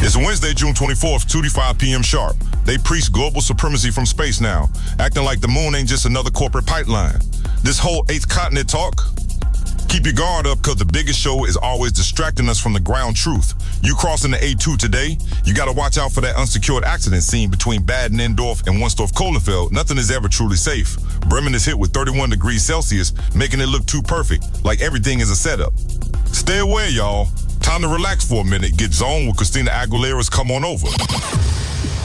It's Wednesday, June 24th, 2:05 p.m. sharp. They preach global supremacy from space now, acting like the moon ain't just another corporate pipeline. This whole eighth continent talk? Keep your guard up, because the biggest show is always distracting us from the ground truth. You crossing the A2 today, you gotta watch out for that unsecured accident scene between Bad Nendorf and Wunstorf-Kohlenfeld. Nothing is ever truly safe. Bremen is hit with 31 degrees Celsius, making it look too perfect, like everything is a setup. Stay away, y'all. Time to relax for a minute. Get zoned with Christina Aguilera's Come On Over.